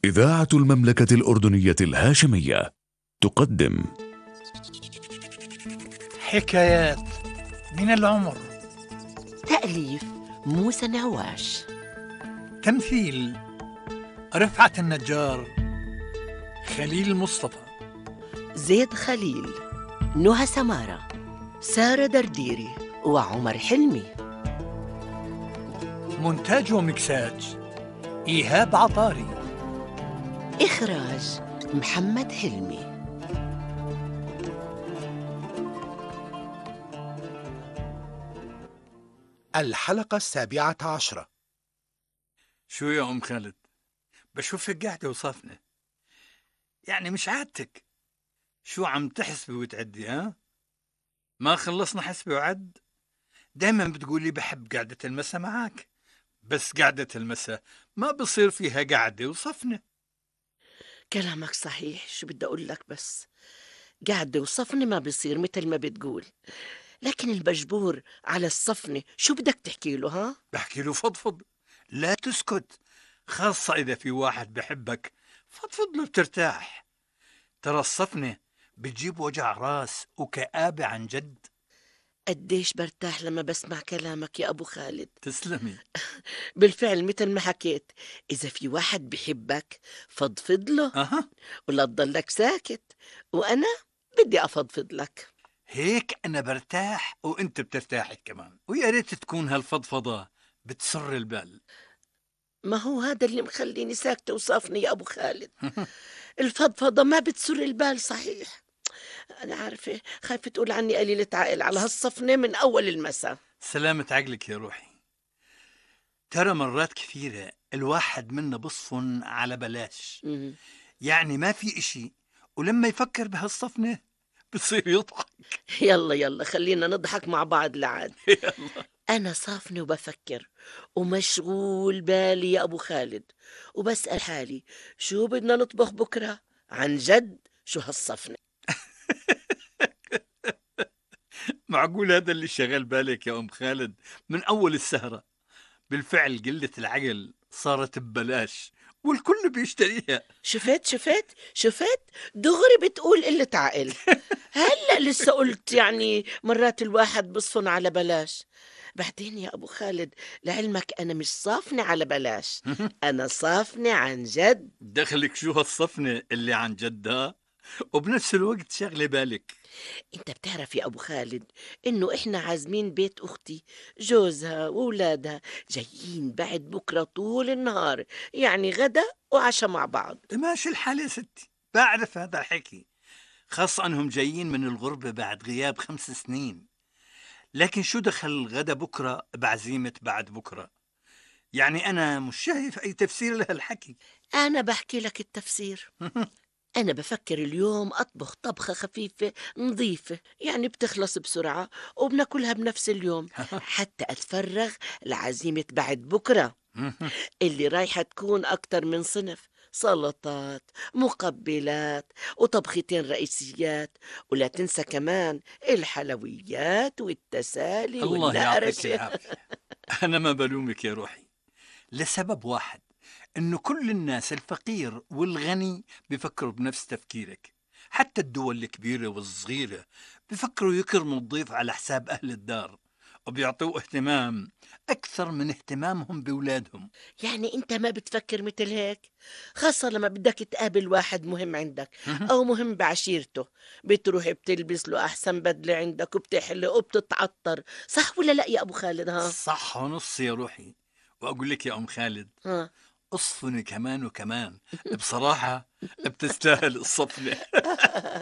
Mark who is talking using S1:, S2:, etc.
S1: إذاعة المملكة الأردنية الهاشمية تقدم
S2: حكايات من العمر.
S3: تأليف موسى نعواش.
S2: تمثيل رفعت النجار، خليل مصطفى،
S3: زيد خليل، نهى سمارة، سارة درديري وعمر حلمي.
S2: مونتاج ومكساج إيهاب عطاري.
S3: إخراج محمد حلمي.
S4: الحلقة 17.
S2: شو يا أم خالد، بشوفك قاعدة وصافنة، يعني مش عادتك. شو عم تحسبي وتعدي؟ ها، ما خلصنا حسبة وعد؟ دايما بتقولي بحب قعدة المسا معاك، بس قعدة المسا ما بصير فيها قعدة وصفنة.
S3: كلامك صحيح، شو بدي أقول لك؟ بس قاعدة وصفنة ما بيصير مثل ما بتقول، لكن المجبور على الصفنة شو بدك تحكي له؟ ها؟
S2: بحكي له فضفض، لا تسكت، خاصة إذا في واحد بحبك فضفض له بترتاح. ترى الصفنة بتجيب وجع راس وكآبة عن جد.
S3: قديش برتاح لما بسمع كلامك يا أبو خالد.
S2: تسلمي.
S3: بالفعل مثل ما حكيت، إذا في واحد بحبك فضفض له
S2: أها،
S3: ولا تضلك ساكت، وأنا بدي أفضفض لك.
S2: هيك أنا برتاح وأنت بترتاحي كمان، ويا ريت تكون هالفضفضة بتسر البال.
S3: ما هو هذا اللي مخليني ساكتة وصافني يا أبو خالد. الفضفضة ما بتسر البال صحيح. أنا عارفة خايفة تقول عني قليلة عقل على هالصفنة من أول المساء.
S2: سلامة عقلك يا روحي. ترى مرات كثيرة الواحد منا بصفن على بلاش،
S3: مم.
S2: يعني ما في إشي، ولما يفكر بهالصفنة بصير يضحك.
S3: يلا يلا خلينا نضحك مع بعض لعاد.
S2: يلا.
S3: أنا صافنة وبفكر ومشغول بالي يا أبو خالد، وبسأل حالي شو بدنا نطبخ بكرة. عن جد شو هالصفنة؟
S2: معقول هذا اللي شغل بالك يا أم خالد من أول السهرة؟ بالفعل قلة العقل صارت ببلاش والكل بيشتريها.
S3: شفت دغري بتقول قلة عقل. هلأ لسه قلت يعني مرات الواحد بصفن على بلاش. بعدين يا أبو خالد، لعلمك أنا مش صافنة على بلاش، أنا صافنة عن جد.
S2: دخلك شو هالصفنة اللي عن جدها وبنفس الوقت شغلة بالك؟
S3: انت بتعرف يا ابو خالد انه احنا عازمين بيت اختي، جوزها واولادها جايين بعد بكره طول النهار، يعني غدا وعشاء مع بعض.
S2: ماشي الحال يا ستي، بعرف هذا الحكي، خاصة أنهم جايين من الغربة بعد غياب 5 سنين. لكن شو دخل الغدا بكرة بعزيمة بعد بكرة؟ يعني أنا مش شايف أي تفسير لهالحكي.
S3: انا بحكي لك التفسير. انا بفكر اليوم اطبخ طبخه خفيفه نظيفه، يعني بتخلص بسرعه وبناكلها بنفس اليوم، حتى اتفرغ لعزيمه بعد بكره اللي رايحة تكون أكتر من صنف: سلطات، مقبلات، وطبختين رئيسيات، ولا تنسى كمان الحلويات والتسالي
S2: الله يعطيك
S3: والنقرشة.
S2: العافية. أنا ما بلومك يا روحي، لسبب واحد، إنه كل الناس الفقير والغني بيفكروا بنفس تفكيرك. حتى الدول الكبيرة والصغيرة بيفكروا يكرموا الضيف على حساب أهل الدار، وبيعطوه اهتمام أكثر من اهتمامهم بأولادهم.
S3: يعني أنت ما بتفكر مثل هيك؟ خاصة لما بدك تقابل واحد مهم عندك أو مهم بعشيرته، بتروح بتلبس له أحسن بدلة عندك وبتحلق وبتتعطر، صح ولا لا يا أبو خالد؟ ها؟
S2: صح ونص يا روحي. وأقول لك يا أم خالد،
S3: ها.
S2: اصفني كمان وكمان، بصراحة بتستاهل الصفنة.